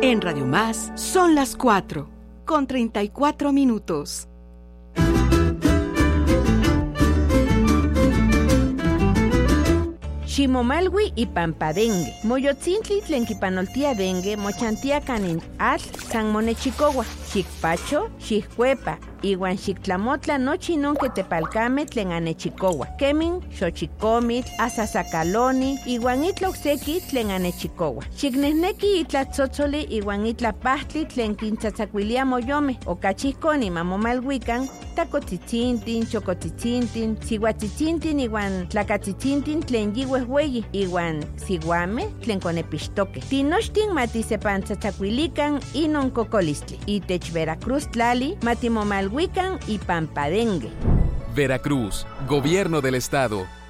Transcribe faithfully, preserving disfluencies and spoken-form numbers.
En Radio Más son las cuatro, con treinta y cuatro minutos. Ximomalwi y Pampadengue. Moyotzintli tlen kipanoltia dengue mochantia kanin atl san monechicowa. Xikpacho, xikcuepa, iwan xiktlamotla nochi non que tepalcame tlen anechicowa. Kemin, xochicomitl, asasacaloni, iwan itla okseki tlen anechicowa. Xiknehneki itla tzotzoli iwan itla pahtli tlen kintzatzakuilia moyome. Okachihkoni mamomalwikan, takotzitzintin, chokotzitzintin, sihuatzitzintin iwan tlakatzitzintin tlen yiwehweyi, iwan siwame tlen konepixtoke. Tinochtin matisepantzatzakuilikan inon kokolistli. Itech Veracruz tlali matimomalwikan y Pampadengue. Veracruz, Gobierno del Estado.